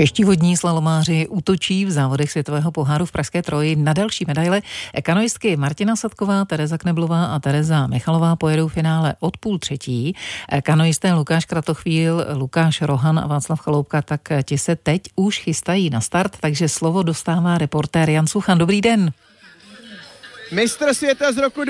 Čeští vodní slalomáři útočí v závodech světového poháru v pražské Troji na další medaile. Kanoistky Martina Sadková, Tereza Kneblová a Tereza Michalová pojedou finále od 2:30. Kanoisté Lukáš Kratochvíl, Lukáš Rohan a Václav Chaloupka, tak ti se teď už chystají na start, takže slovo dostává reportér Jan Suchan. Dobrý den. Mistr světa z roku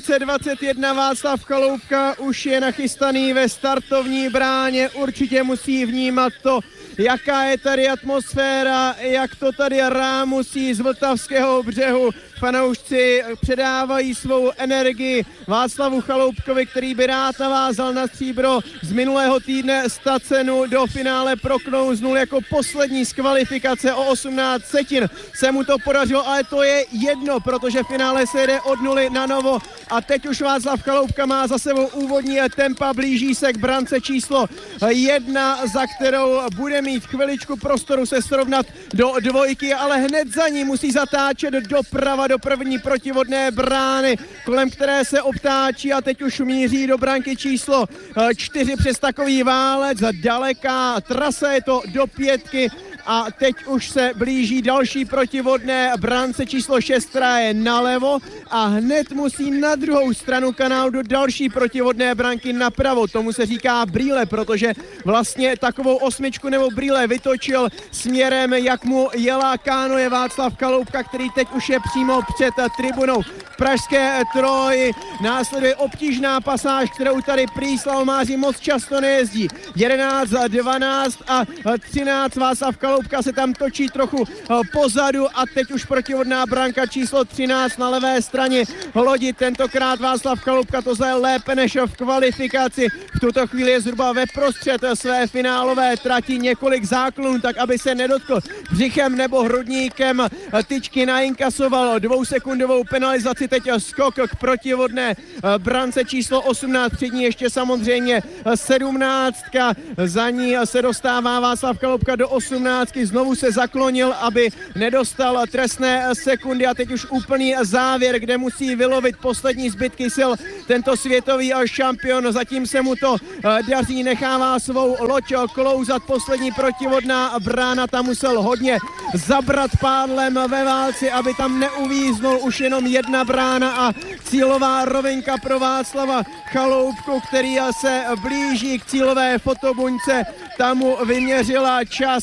2021 Václav Chaloupka už je nachystaný ve startovní bráně. Určitě musí vnímat to, jaká je tady atmosféra, jak to tady rámusí z Vltavského břehu. Fanoušci předávají svou energii Václavu Chaloupkovi, který by rád navázal na stříbro z minulého týdne Stacenu. Do finále proklouznul jako poslední z kvalifikace o 18 setin. Se mu to podařilo, ale to je jedno, protože finále se jede od nuly na novo a teď už Václav Chaloupka má za sebou úvodní tempa, blíží se k brance číslo 1, za kterou bude mít chviličku prostoru se srovnat do dvojky, ale hned za ní musí zatáčet doprava do první protivodné brány, kolem které se obtáčí a teď už míří do branky číslo 4 přes takový válec. Daleká trasa je to do 5 a teď už se blíží další protivodné brance číslo 6, která je nalevo a hned musí na druhou stranu kanálu do další protivodné branky napravo. Tomu se říká brýle, protože vlastně takovou osmičku nebo brýle vytočil směrem, jak mu jela kánoje Václav Chaloupka, který teď už je přímo před tribunou. V pražské Troji následuje obtížná pasáž, kterou tady prý slalomáři moc často nejezdí. 11, 12 a 13 Václav Chaloupka se tam točí trochu pozadu a teď už protivodná branka číslo 13 na levé straně lodi. Tentokrát Václav Chaloupka to zajel lépe než v kvalifikaci. V tuto chvíli je zhruba ve prostřed své finálové trati, několik záklonů, tak aby se nedotkl břichem nebo hrudníkem tyčky, nainkasoval 2sekundovou penalizaci, teď skok k protivodné brance číslo 18, před ní ještě samozřejmě 17, za ní se dostává Václav Chaloupka do 18, znovu se zaklonil, aby nedostal trestné sekundy a teď už úplný závěr, kde musí vylovit poslední zbytky sil tento světový šampion. Zatím se mu to daří, nechává svou loď klouzat, poslední protivodná brána, tam musel hodně zabrat pádlem ve válci, aby tam neuvíznul, už jenom jedna brána a cílová rovinka pro Václava Chaloupku, který se blíží k cílové fotobuňce. Tam mu vyměřila čas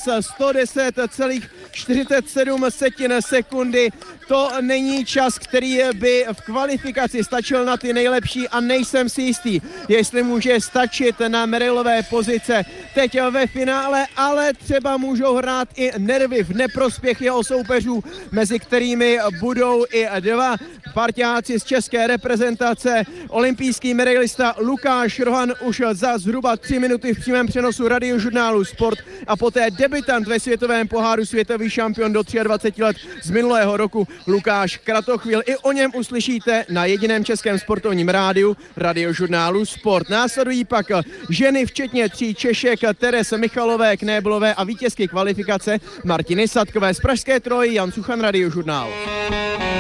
110,47 sekundy. To není čas, který by v kvalifikaci stačil na ty nejlepší a nejsem si jistý, jestli může stačit na medailové pozice teď ve finále, ale třeba můžou hrát i nervy v neprospěch jeho soupeřů, mezi kterými budou i dva parťáci z české reprezentace. Olympijský medailista Lukáš Rohan už za zhruba 3 minuty v přímém přenosu Radiožurnálu Sport a poté debutant ve světovém poháru, světový šampion do 23 let z minulého roku Lukáš Kratochvíl. I o něm uslyšíte na jediném českém sportovním rádiu, Radiožurnálu Sport. Následují pak ženy, včetně 3 Češek, Terezy Michalové, Knéblové a vítězky kvalifikace Martiny Sadkové. Z pražské Troji Jan Suchan, Radiožurnál.